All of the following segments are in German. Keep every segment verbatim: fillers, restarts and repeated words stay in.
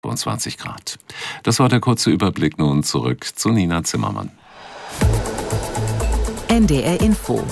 und zwanzig Grad. Das war der kurze Überblick. Nun zurück zu Nina Zimmermann. N D R Info.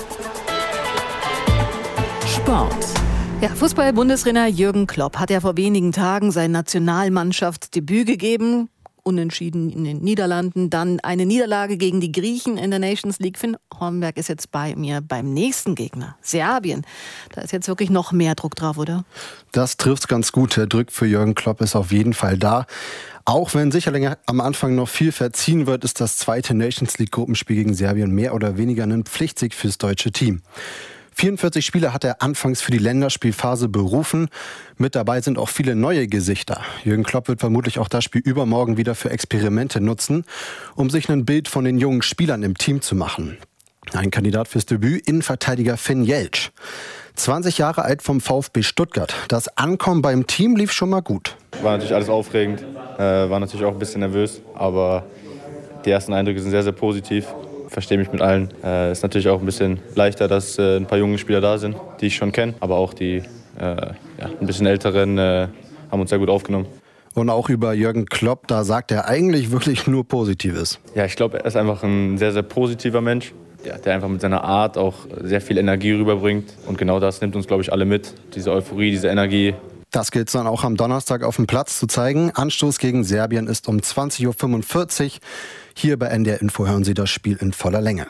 Sport. Ja, Fußball-Bundestrainer Jürgen Klopp hat ja vor wenigen Tagen sein Nationalmannschaftsdebüt gegeben. Unentschieden in den Niederlanden, dann eine Niederlage gegen die Griechen in der Nations League. Finn Hornberg ist jetzt bei mir beim nächsten Gegner, Serbien. Da ist jetzt wirklich noch mehr Druck drauf, oder? Das trifft's ganz gut. Der Druck für Jürgen Klopp ist auf jeden Fall da. Auch wenn sicherlich am Anfang noch viel verziehen wird, ist das zweite Nations League Gruppenspiel gegen Serbien mehr oder weniger ein Pflichtsieg fürs deutsche Team. vierundvierzig Spieler hat er anfangs für die Länderspielphase berufen. Mit dabei sind auch viele neue Gesichter. Jürgen Klopp wird vermutlich auch das Spiel übermorgen wieder für Experimente nutzen, um sich ein Bild von den jungen Spielern im Team zu machen. Ein Kandidat fürs Debüt, Innenverteidiger Finn Jeltsch. zwanzig Jahre alt vom VfB Stuttgart. Das Ankommen beim Team lief schon mal gut. War natürlich alles aufregend, äh, war natürlich auch ein bisschen nervös, aber die ersten Eindrücke sind sehr, sehr positiv. Verstehe mich mit allen. Es äh, ist natürlich auch ein bisschen leichter, dass äh, ein paar junge Spieler da sind, die ich schon kenne. Aber auch die äh, ja, ein bisschen älteren äh, haben uns sehr gut aufgenommen. Und auch über Jürgen Klopp, da sagt er eigentlich wirklich nur Positives. Ja, ich glaube, er ist einfach ein sehr, sehr positiver Mensch, ja, der einfach mit seiner Art auch sehr viel Energie rüberbringt. Und genau das nimmt uns, glaube ich, alle mit. Diese Euphorie, diese Energie. Das gilt es dann auch am Donnerstag auf dem Platz zu zeigen. Anstoß gegen Serbien ist um zwanzig Uhr fünfundvierzig. Hier bei N D R Info hören Sie das Spiel in voller Länge.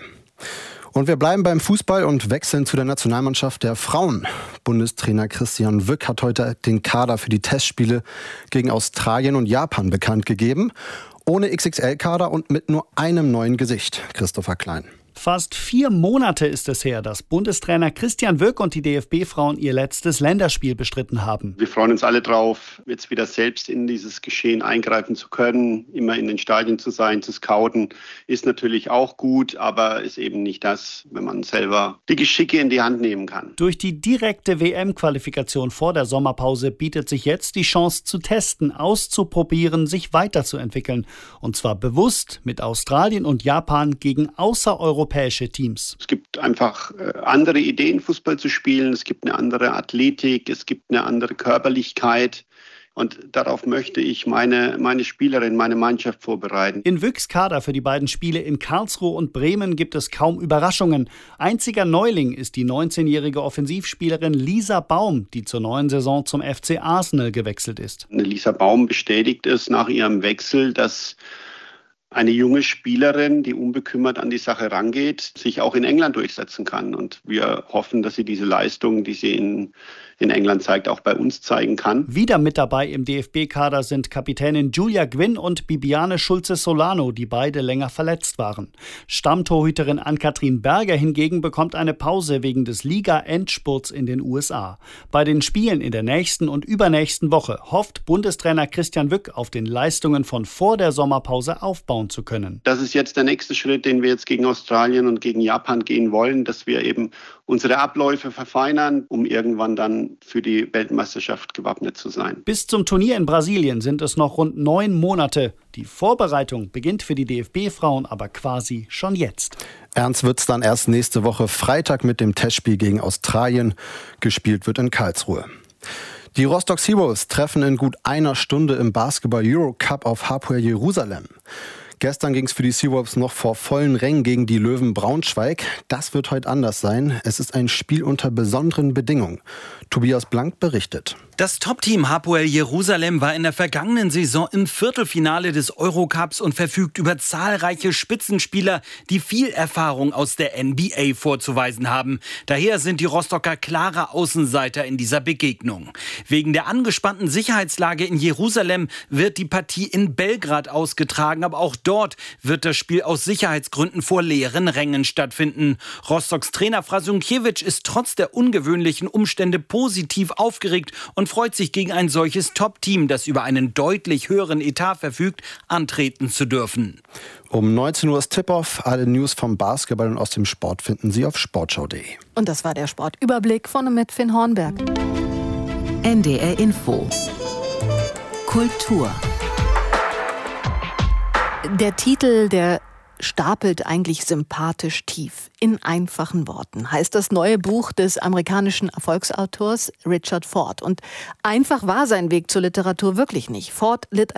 Und wir bleiben beim Fußball und wechseln zu der Nationalmannschaft der Frauen. Bundestrainer Christian Wück hat heute den Kader für die Testspiele gegen Australien und Japan bekannt gegeben. Ohne X X L-Kader und mit nur einem neuen Gesicht. Christopher Klein. Fast vier Monate ist es her, dass Bundestrainer Christian Wück und die D F B-Frauen ihr letztes Länderspiel bestritten haben. Wir freuen uns alle drauf, jetzt wieder selbst in dieses Geschehen eingreifen zu können. Immer in den Stadien zu sein, zu scouten, ist natürlich auch gut, aber ist eben nicht das, wenn man selber die Geschicke in die Hand nehmen kann. Durch die direkte W M-Qualifikation vor der Sommerpause bietet sich jetzt die Chance zu testen, auszuprobieren, sich weiterzuentwickeln. Und zwar bewusst mit Australien und Japan gegen außereuropäische Teams. Es gibt einfach andere Ideen, Fußball zu spielen. Es gibt eine andere Athletik, es gibt eine andere Körperlichkeit. Und darauf möchte ich meine, meine Spielerin, meine Mannschaft vorbereiten. In Wücks Kader für die beiden Spiele in Karlsruhe und Bremen gibt es kaum Überraschungen. Einziger Neuling ist die neunzehnjährige Offensivspielerin Lisa Baum, die zur neuen Saison zum F C Arsenal gewechselt ist. Lisa Baum bestätigt es nach ihrem Wechsel, dass eine junge Spielerin, die unbekümmert an die Sache rangeht, sich auch in England durchsetzen kann. Und wir hoffen, dass sie diese Leistung, die sie in, in England zeigt, auch bei uns zeigen kann. Wieder mit dabei im D F B-Kader sind Kapitänin Julia Gwynn und Bibiane Schulze-Solano, die beide länger verletzt waren. Stammtorhüterin Ann-Kathrin Berger hingegen bekommt eine Pause wegen des Liga-Endspurts in den U S A. Bei den Spielen in der nächsten und übernächsten Woche hofft Bundestrainer Christian Wück auf den Leistungen von vor der Sommerpause aufbauen zu können. Das ist jetzt der nächste Schritt, den wir jetzt gegen Australien und gegen Japan gehen wollen, dass wir eben unsere Abläufe verfeinern, um irgendwann dann für die Weltmeisterschaft gewappnet zu sein. Bis zum Turnier in Brasilien sind es noch rund neun Monate. Die Vorbereitung beginnt für die D F B-Frauen aber quasi schon jetzt. Ernst wird's dann erst nächste Woche Freitag mit dem Testspiel gegen Australien. Gespielt wird in Karlsruhe. Die Rostock Seawolves treffen in gut einer Stunde im Basketball Eurocup auf Hapoel Jerusalem. Gestern ging es für die Seawolves noch vor vollen Rängen gegen die Löwen Braunschweig. Das wird heute anders sein. Es ist ein Spiel unter besonderen Bedingungen. Tobias Blank berichtet. Das Top-Team Hapoel Jerusalem war in der vergangenen Saison im Viertelfinale des Eurocups und verfügt über zahlreiche Spitzenspieler, die viel Erfahrung aus der N B A vorzuweisen haben. Daher sind die Rostocker klare Außenseiter in dieser Begegnung. Wegen der angespannten Sicherheitslage in Jerusalem wird die Partie in Belgrad ausgetragen, aber auch dort wird das Spiel aus Sicherheitsgründen vor leeren Rängen stattfinden. Rostocks Trainer Frasunkiewicz ist trotz der ungewöhnlichen Umstände positiv aufgeregt und freut sich, gegen ein solches Top-Team, das über einen deutlich höheren Etat verfügt, antreten zu dürfen. Um neunzehn Uhr ist Tip-Off. Alle News vom Basketball und aus dem Sport finden Sie auf sportschau punkt de. Und das war der Sportüberblick von mit Finn Hornberg. N D R Info. Kultur. Der Titel, der stapelt eigentlich sympathisch tief. In einfachen Worten heißt das neue Buch des amerikanischen Erfolgsautors Richard Ford. Und einfach war sein Weg zur Literatur wirklich nicht. Ford litt